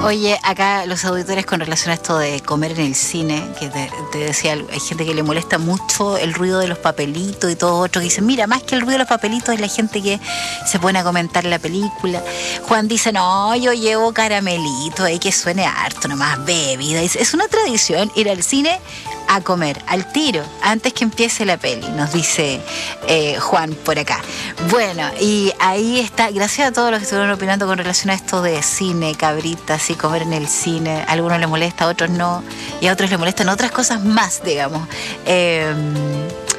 Oye, acá los auditores con relación a esto de comer en el cine, que te decía, hay gente que le molesta mucho el ruido de los papelitos y todo otro, que dicen, mira, más que el ruido de los papelitos es la gente que se pone a comentar la película. Juan dice, no, yo llevo caramelito ahí que suene harto, nomás bebida. Es una tradición ir al cine a comer al tiro antes que empiece la peli, nos dice Juan por acá. Bueno, y ahí está, gracias a todos los que estuvieron opinando con relación a esto de cine, cabritas y comer en el cine. A algunos les molesta, a otros no, y a otros les molestan otras cosas más, digamos.